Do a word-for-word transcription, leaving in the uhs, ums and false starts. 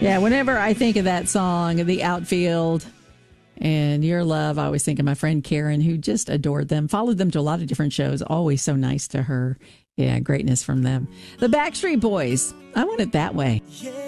Yeah, whenever I think of that song, The Outfield and Your Love, I always think of my friend Karen, who just adored them, followed them to a lot of different shows, always so nice to her. Yeah, greatness from them. The Backstreet Boys, I Want It That Way.